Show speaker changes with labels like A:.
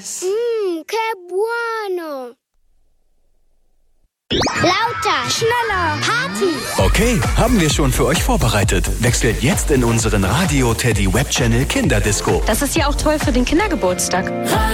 A: Que bueno. Lauter, schneller, Party.
B: Okay, haben wir schon für euch vorbereitet. Wechselt jetzt in unseren Radio Teddy Web Channel Kinderdisco.
C: Das ist ja auch toll für den Kindergeburtstag.